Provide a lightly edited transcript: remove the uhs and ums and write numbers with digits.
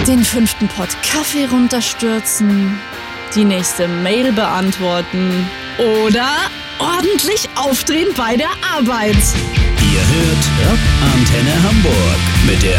Den 5. Pott Kaffee runterstürzen, die nächste Mail beantworten oder ordentlich aufdrehen bei der Arbeit. Ihr hört Rock Antenne Hamburg mit der